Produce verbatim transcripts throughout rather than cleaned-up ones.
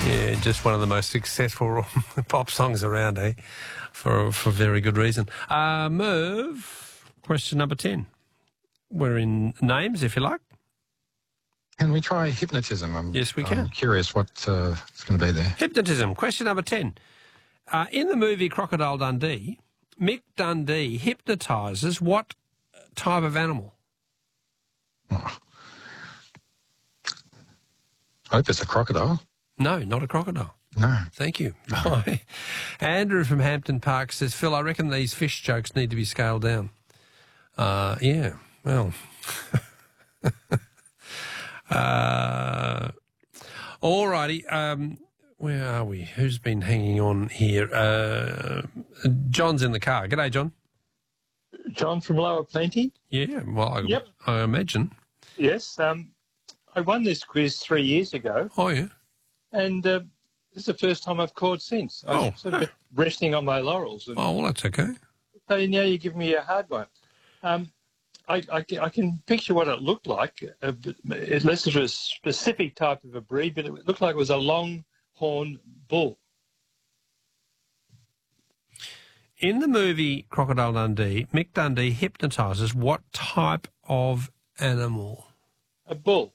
Yeah, just one of the most successful pop songs around, eh? For for very good reason. Uh, Merv, question number ten. We're in names, if you like. Can we try hypnotism? I'm, Yes, we can. I'm curious what uh, it's going to be there. Hypnotism, question number ten. Uh, in the movie Crocodile Dundee, Mick Dundee hypnotises what type of animal? Oh. I hope it's a crocodile. No, not a crocodile. No. Thank you. Bye. Andrew from Hampton Park says, Phil, I reckon these fish jokes need to be scaled down. Uh, yeah, well. uh, all righty. Um, where are we? Who's been hanging on here? Uh, John's in the car. G'day, John. John from Lower Plenty. Yeah, well, I, Yep. I imagine. Yes. Um, I won this quiz three years ago, Oh, yeah. and uh, this is the first time I've called since. I Oh. was sort of been resting on my laurels. And Oh, well, that's okay. so now you give me a hard one. Um, I, I, can- I can picture what it looked like, uh, but unless it was a specific type of a breed, but it looked like it was a long-horned bull. In the movie Crocodile Dundee, Mick Dundee hypnotises what type of animal? A bull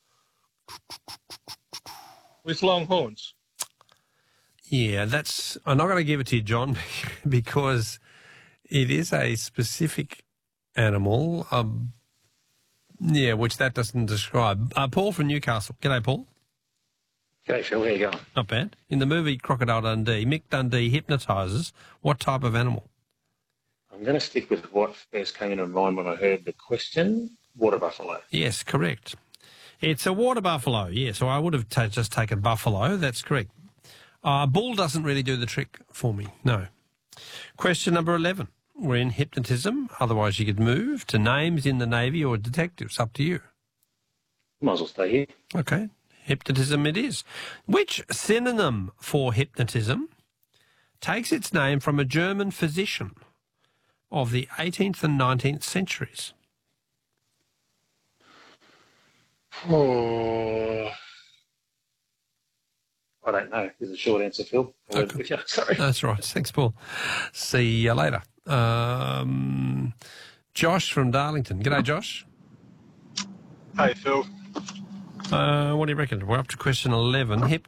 with long horns. Yeah, that's... I'm not going to give it to you, John, because it is a specific animal, um, yeah, which that doesn't describe. Uh, Paul from Newcastle. G'day, Paul. G'day, Phil. How you going? Not bad. In the movie Crocodile Dundee, Mick Dundee hypnotises what type of animal? I'm going to stick with what first came into mind when I heard the question, water buffalo. Yes, correct. It's a water buffalo, yeah, so I would have ta just taken buffalo. That's correct. Uh, bull doesn't really do the trick for me, no. Question number eleven. We're in hypnotism. Otherwise, you could move to names in the Navy or detectives. Up to you. Might as well stay here. Okay. Hypnotism it is. Which synonym for hypnotism takes its name from a German physician of the eighteenth and nineteenth centuries? Oh, I don't know. Is a short answer, Phil. I'll Okay. with you. Sorry. That's right. Thanks, Paul. See you later. Um, Josh from Darlington. G'day, Josh. Hey, Phil. Uh, what do you reckon? We're up to question eleven. Hip